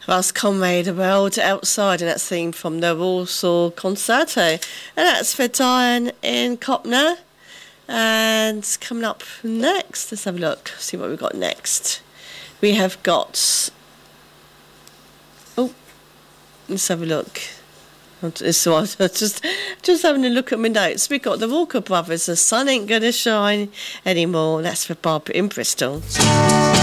That's Conway the World Outside, and that's theme from the Warsaw Concerto. And that's for Diane in Copner. And coming up next, let's have a look, see what we've got next. We have got... Oh, let's have a look. So I'm just having a look at my notes. We've got the Walker Brothers, The Sun Ain't Gonna Shine Anymore. That's for Barbara in Bristol.